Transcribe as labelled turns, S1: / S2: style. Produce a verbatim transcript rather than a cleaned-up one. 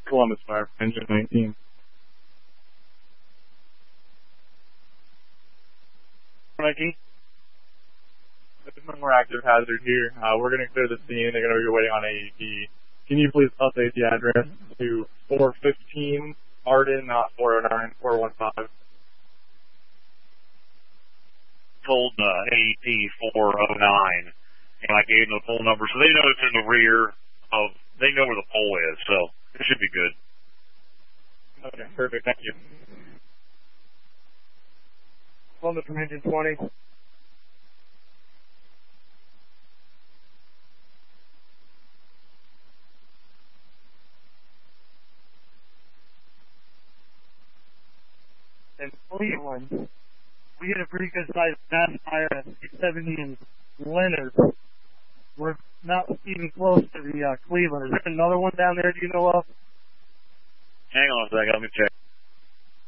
S1: Columbus Fire, engine nineteen. Mikey? There's no more active hazard here. Uh, we're going to clear the scene. They're going to be waiting on A E P. Can you please update the address to four fifteen Arden, not four oh nine, four one five?
S2: Told uh, A E P four oh nine, and I gave them the pole number, so they know it's in the rear of, they know where the pole is, so it should be good.
S1: Okay, perfect. Thank you.
S3: Columbus from engine twenty. And Cleveland, we had a pretty good sized mass fire at six seventy in Leonard. We're not even close to the uh, Cleveland. Is there another one down there, do you know of?
S2: Hang on a second, let me check.